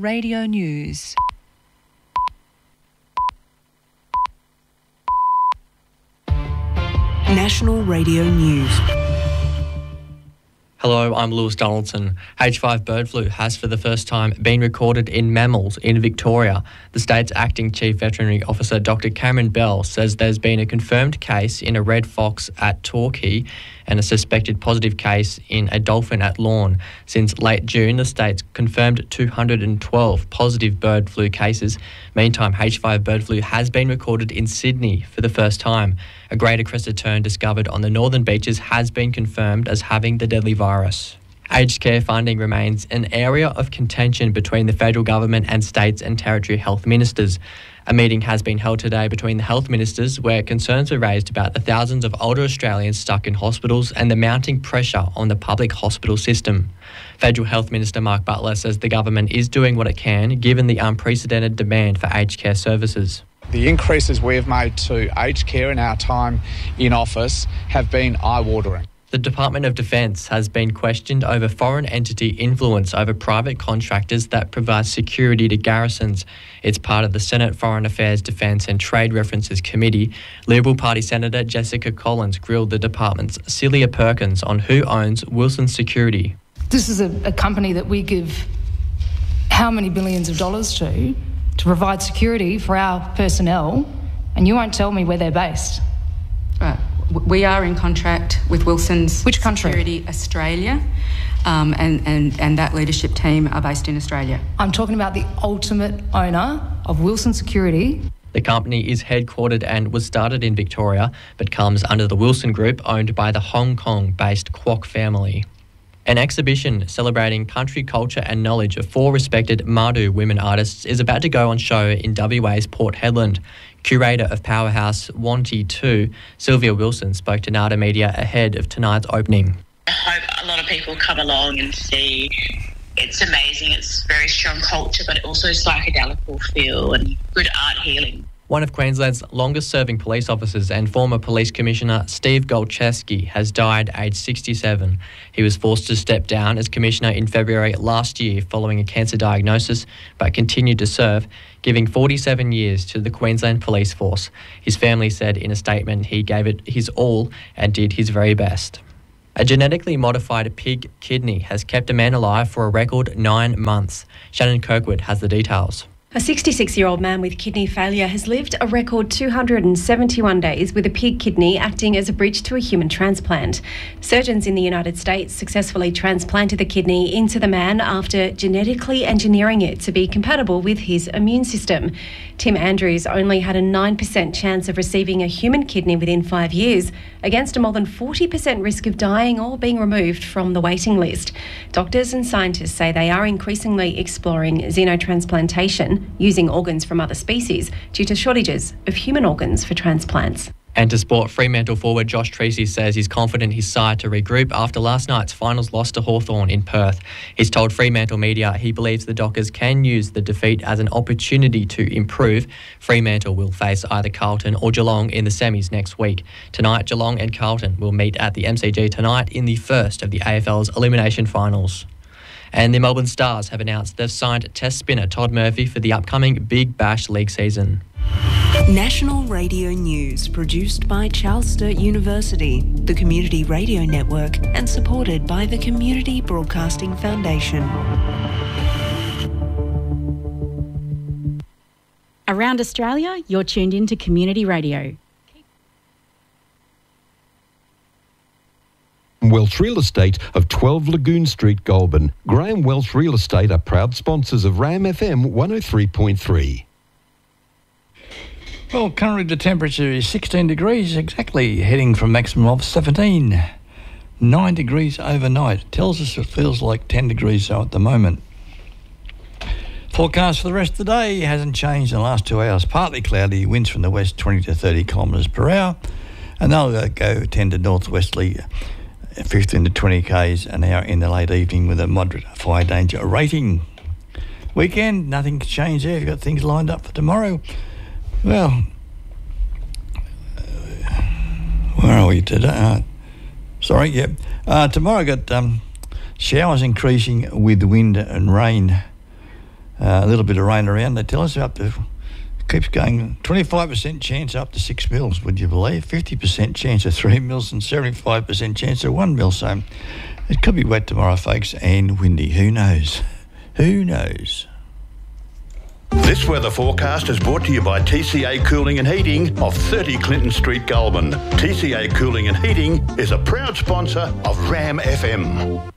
Radio News. National Radio News. Hello, I'm Lewis Donaldson. H5 bird flu has for the first time been recorded in mammals in Victoria. The state's acting Chief Veterinary Officer Dr Cameron Bell says there's been a confirmed case in a red fox at Torquay and a suspected positive case in a dolphin at Lorne. Since late June, the state's confirmed 212 positive bird flu cases. Meantime, H5 bird flu has been recorded in Sydney for the first time. A greater crested tern discovered on the northern beaches has been confirmed as having the deadly virus. Aged care funding remains an area of contention between the federal government and states and territory health ministers. A meeting has been held today between the health ministers where concerns were raised about the thousands of older Australians stuck in hospitals and the mounting pressure on the public hospital system. Federal Health Minister Mark Butler says the government is doing what it can given the unprecedented demand for aged care services. The increases we have made to aged care in our time in office have been eye-watering. The Department of Defence has been questioned over foreign entity influence over private contractors that provide security to garrisons. It's part of the Senate Foreign Affairs, Defence and Trade References Committee. Liberal Party Senator Jessica Collins grilled the department's Celia Perkins on who owns Wilson Security. This is a company that we give how many billions of dollars to provide security for our personnel, and you won't tell me where they're based. Right. We are in contract with Wilson's Which country? Security Australia, and that leadership team are based in Australia. I'm talking about the ultimate owner of Wilson Security. The company is headquartered and was started in Victoria, but comes under the Wilson Group, owned by the Hong Kong-based Kwok family. An exhibition celebrating country culture and knowledge of 4 respected Marduk women artists is about to go on show in WA's Port Hedland. Curator of Powerhouse Wanty 2, Sylvia Wilson, spoke to Nada Media ahead of tonight's opening. I hope a lot of people come along and see. It's amazing. It's very strong culture, but also psychedelic feel and good art healing. One of Queensland's longest-serving police officers and former Police Commissioner Steve Golcheski has died aged 67. He was forced to step down as Commissioner in February last year following a cancer diagnosis, but continued to serve, giving 47 years to the Queensland Police Force. His family said in a statement he gave it his all and did his very best. A genetically modified pig kidney has kept a man alive for a record 9 months. Shannon Kirkwood has the details. A 66-year-old man with kidney failure has lived a record 271 days with a pig kidney acting as a bridge to a human transplant. Surgeons in the United States successfully transplanted the kidney into the man after genetically engineering it to be compatible with his immune system. Tim Andrews only had a 9% chance of receiving a human kidney within 5 years, against a more than 40% risk of dying or being removed from the waiting list. Doctors and scientists say they are increasingly exploring xenotransplantation, using organs from other species due to shortages of human organs for transplants. And to sport, Fremantle forward Josh Treacy says he's confident his side to regroup after last night's finals loss to Hawthorn in Perth. He's told Fremantle media he believes the Dockers can use the defeat as an opportunity to improve. Fremantle will face either Carlton or Geelong in the semis next week. Tonight, Geelong and Carlton will meet at the MCG tonight in the first of the AFL's elimination finals. And the Melbourne Stars have announced they've signed Test spinner Todd Murphy for the upcoming Big Bash League season. National Radio News, produced by Charles Sturt University, the Community Radio Network, and supported by the Community Broadcasting Foundation. Around Australia, you're tuned in to Community Radio. Welsh Real Estate of 12 Lagoon Street, Goulburn. Graham Welsh Real Estate are proud sponsors of RAM FM 103.3. Well, currently the temperature is 16 degrees exactly, heading from maximum of 17. 9 degrees overnight. Tells us it feels like 10 degrees so at the moment. Forecast for the rest of the day hasn't changed in the last 2 hours. Partly cloudy, winds from the west 20 to 30 kilometres per hour, and they'll go tend to northwesterly 15 to 20 k's an hour in the late evening with a moderate fire danger rating. Weekend, nothing's changed there. We've got things lined up for tomorrow. Well, where are we today? Tomorrow got showers increasing with wind and rain. A little bit of rain around. They tell us up to, keeps going, 25% chance up to 6 mils, would you believe? 50% chance of 3 mils and 75% chance of 1 mil. So it could be wet tomorrow, folks, and windy. Who knows? Who knows? This weather forecast is brought to you by TCA Cooling and Heating of 30 Clinton Street, Goulburn. TCA Cooling and Heating is a proud sponsor of Ram FM.